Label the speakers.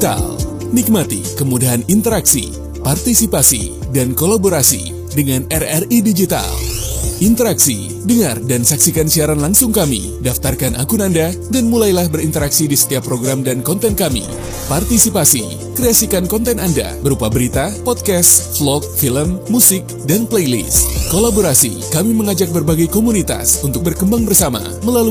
Speaker 1: Digital. Nikmati kemudahan interaksi, partisipasi, dan kolaborasi dengan RRI Digital. Interaksi, dengar dan saksikan siaran langsung kami, daftarkan akun Anda, dan mulailah berinteraksi di setiap program dan konten kami. Partisipasi, kreasikan konten Anda berupa berita, podcast, vlog, film, musik, dan playlist. Kolaborasi, kami mengajak berbagai komunitas untuk berkembang bersama melalui